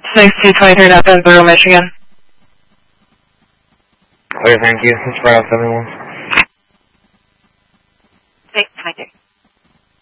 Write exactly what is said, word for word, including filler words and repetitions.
six two twenty-three North Bensboro, Michigan. Okay, thank you. It's right off seventy-one.